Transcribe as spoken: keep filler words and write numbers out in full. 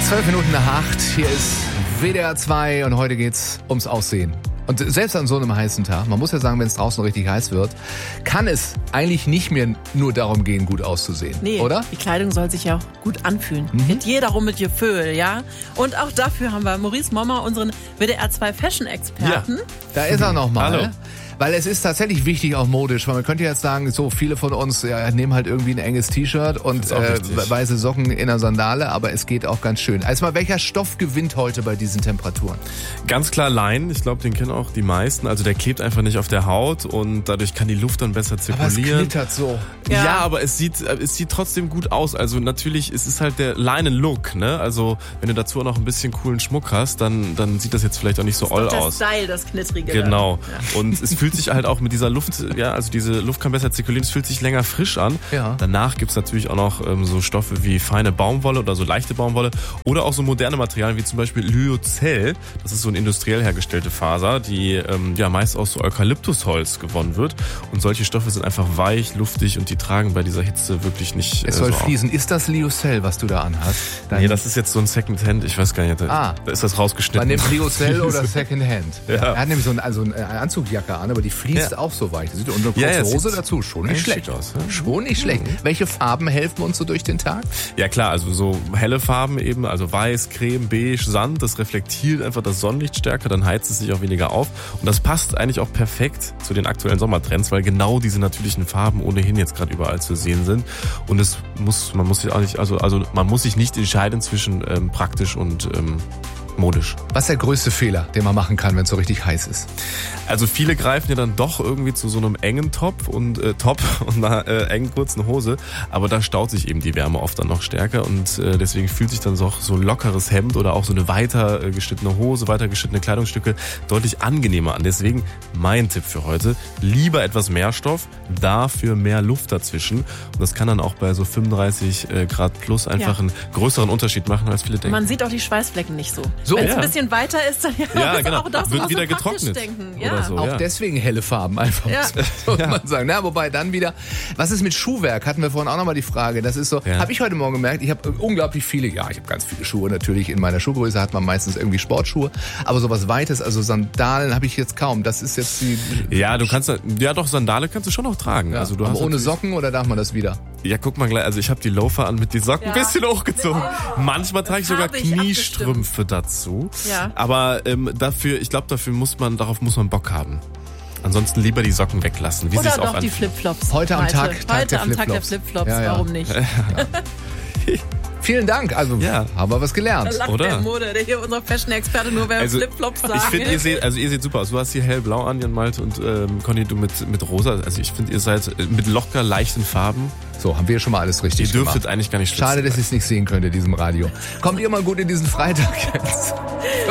Zwölf Minuten nach acht, hier ist W D R zwei und heute geht's ums Aussehen. Und selbst an so einem heißen Tag, man muss ja sagen, wenn es draußen richtig heiß wird, kann es eigentlich nicht mehr nur darum gehen, gut auszusehen, nee, oder? Die Kleidung soll sich ja auch gut anfühlen. Mhm. Geht jeder rum mit Gefühl, ja? Und auch dafür haben wir Maurice Mommer, unseren W D R zwei Fashion-Experten. Ja, da ist er nochmal. Hallo. Weil es ist tatsächlich wichtig, auch modisch, weil man könnte jetzt sagen, so viele von uns ja, nehmen halt irgendwie ein enges T-Shirt und äh, weiße Socken in einer Sandale, aber es geht auch ganz schön. Also mal, welcher Stoff gewinnt heute bei diesen Temperaturen? Ganz klar Leinen, ich glaube, den kennen auch die meisten. Also der klebt einfach nicht auf der Haut und dadurch kann die Luft dann besser zirkulieren. Aber es glittert so. Ja, Ja. aber es sieht, es sieht trotzdem gut aus. Also natürlich, es ist halt der Leinen-Look, ne? Also wenn du dazu auch noch ein bisschen coolen Schmuck hast, dann, dann sieht das jetzt vielleicht auch nicht so oll Der aus. Style, das Knittrige. Genau. Ja. Und es fühlt sich halt auch mit dieser Luft, ja, also diese Luft kann besser zirkulieren, es fühlt sich länger frisch an. Ja. Danach gibt's natürlich auch noch ähm, so Stoffe wie feine Baumwolle oder so leichte Baumwolle oder auch so moderne Materialien wie zum Beispiel Lyocell. Das ist so eine industriell hergestellte Faser, die ähm, ja meist aus so Eukalyptusholz gewonnen wird. Und solche Stoffe sind einfach weich, luftig und die tragen bei dieser Hitze wirklich nicht äh, Es soll so fließen. Ist das Lyocell, was du da anhast? Dein Nee, das ist jetzt so ein Secondhand, ich weiß gar nicht, da, Ah. da ist das rausgeschnitten. Man nimmt Lyocell oder Secondhand. Ja. Er hat nämlich so ein, also eine Anzugjacke an, aber die fließt Ja. auch so weich. Und eine kurze Ja, ja, Hose sieht- dazu, schon nicht Eigentlich schlecht. schick aus, ja. Schon nicht schlecht. Welche Farben helfen uns so durch den Tag? Ja klar, also so helle Farben eben, also weiß, creme, beige, Sand, das reflektiert einfach das Sonnenlicht stärker, dann heizt es sich auch weniger auf. Und das passt eigentlich auch perfekt zu den aktuellen Sommertrends, weil genau diese natürlichen Farben ohnehin jetzt gerade überall zu sehen sind. Und es muss, man muss sich auch nicht, also, also man muss sich nicht entscheiden zwischen ähm, praktisch und ähm, modisch. Was ist der größte Fehler, den man machen kann, wenn es so richtig heiß ist? Also viele greifen ja dann doch irgendwie zu so einem engen Top und äh, Top und einer äh, engen kurzen Hose, aber da staut sich eben die Wärme oft dann noch stärker und äh, deswegen fühlt sich dann so, so ein lockeres Hemd oder auch so eine weiter äh, geschnittene Hose, weiter geschnittene Kleidungsstücke deutlich angenehmer an. Deswegen mein Tipp für heute, lieber etwas mehr Stoff, dafür mehr Luft dazwischen und das kann dann auch bei so fünfunddreißig äh, Grad plus einfach Ja. einen größeren Unterschied machen, als viele denken. Man sieht auch die Schweißflecken nicht so. So, Wenn es ja. ein bisschen weiter ist, dann ja, Ja, ist genau. auch das, Wird was wieder so praktisch getrocknet denken. oder Ja. so. Auch ja. deswegen helle Farben einfach, Ja. muss man sagen. Na, wobei dann wieder, was ist mit Schuhwerk? Hatten wir vorhin auch nochmal die Frage. Das ist so, Ja. habe ich heute Morgen gemerkt, ich habe unglaublich viele, ja, ich habe ganz viele Schuhe natürlich. In meiner Schuhgröße hat man meistens irgendwie Sportschuhe. Aber sowas Weites, also Sandalen habe ich jetzt kaum. Das ist jetzt die... Ja, du kannst, ja doch, Sandale kannst du schon noch tragen. Ja, also du aber hast ohne natürlich- Socken oder darf man das wieder? Ja, guck mal gleich, also ich habe die Loafer an mit den Socken ein Ja. bisschen hochgezogen. Manchmal trage ich sogar hab ich Kniestrümpfe dazu. Ja. Aber ähm, dafür, ich glaube, dafür muss man, darauf muss man Bock haben. Ansonsten lieber die Socken weglassen, wie Oder sich's auch doch die anfühlt. Flipflops. Heute am Malte. Tag- Tag Heute der am Tag der Flipflops. Flipflops, Ja, ja. warum nicht? Vielen Dank, also Ja. haben wir was gelernt. Lacht Oder? der Mode, der hier unser Fashion-Experte nur wer Also, Flipflops sagt. ich finde, ihr seht, also ihr seht super aus. Du hast hier hellblau an, Jan Malte und ähm, Conny, du mit, mit rosa. Also ich finde, ihr seid äh, mit locker leichten Farben. So, haben wir schon mal alles Ihr richtig dürftet gemacht. eigentlich gar nicht schwitzen. Schade, dass ihr es nicht sehen könnt in diesem Radio. Kommt ihr mal gut in diesen Freitag jetzt.